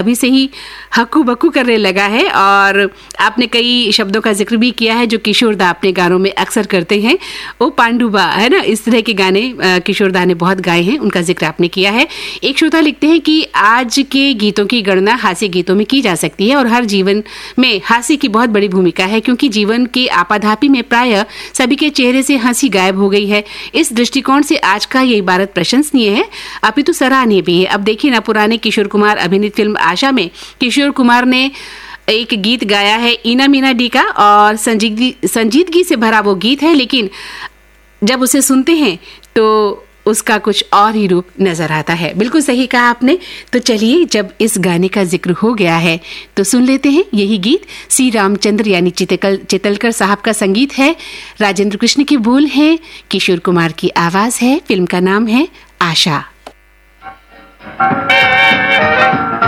अभी से ही हक्कू बक्कू करने लगा है। और आपने कई शब्दों का जिक्र भी किया है जो किशोरदा अपने गानों में अक्सर करते हैं। ओ पांडुबा, है ना, इस तरह के गाने किशोरदा ने बहुत गाए हैं, उनका जिक्र आपने किया है। एक श्रोता लिखते हैं कि आज के गीतों की गणना हास्य गीतों में की जा सकती है और हर जीवन में हास्य की बहुत बड़ी भूमिका है, क्योंकि जीवन के आपाधापी में प्रायः सभी के चेहरे से हंसी गायब हो गई है। इस दृष्टिकोण से आज का ये इबारत प्रशंसनीय है, अपितु सराहनीय भी है। अब देखिए ना, पुराने किशोर कुमार अभिनीत फिल्म आशा में किशोर कुमार ने एक गीत गाया है ईना मीना डी का, और संजीदगी से भरा वो गीत है, लेकिन जब उसे सुनते हैं तो उसका कुछ और ही रूप नजर आता है। बिल्कुल सही कहा आपने। तो चलिए, जब इस गाने का जिक्र हो गया है तो सुन लेते हैं यही गीत। सी रामचंद्र यानी चितलकर साहब का संगीत है, राजेंद्र कृष्ण की बोल है, किशोर कुमार की आवाज है, फिल्म का नाम है आशा।